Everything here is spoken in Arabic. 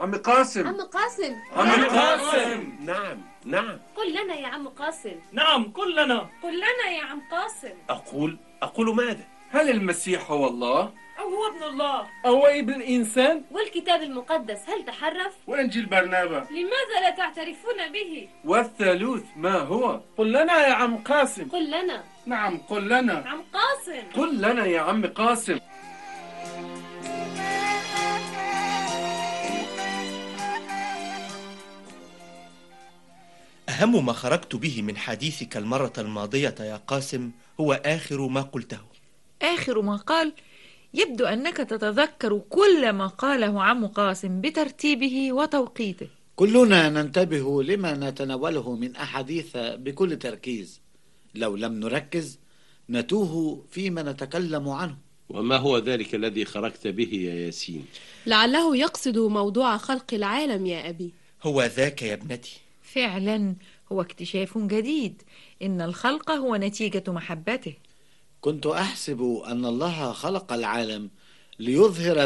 عم قاسم. عم قاسم. عم قاسم. نعم. قل لنا يا عم قاسم. نعم قل لنا. قل لنا يا عم قاسم. أقول ماذا؟ هل المسيح هو الله؟ أو هو ابن الله؟ أو ابن الإنسان؟ والكتاب المقدس هل تحرف؟ وإنجيل برنابا لماذا لا تعترفون به؟ والثالوث ما هو؟ قل لنا يا عم قاسم. قل لنا. نعم قل لنا. عم قاسم. قل لنا يا عم قاسم. أهم ما خرجت به من حديثك المرة الماضية يا قاسم هو آخر ما قلته. آخر ما قال؟ يبدو أنك تتذكر كل ما قاله عم قاسم بترتيبه وتوقيته. كلنا ننتبه لما نتناوله من أحاديث بكل تركيز. لو لم نركز نتوه فيما نتكلم عنه. وما هو ذلك الذي خرجت به يا ياسين؟ لعله يقصد موضوع خلق العالم يا أبي. هو ذاك يا ابنتي. فعلا هو اكتشاف جديد. إن الخلق هو نتيجة محبته. كنت أحسب أن الله خلق العالم ليظهر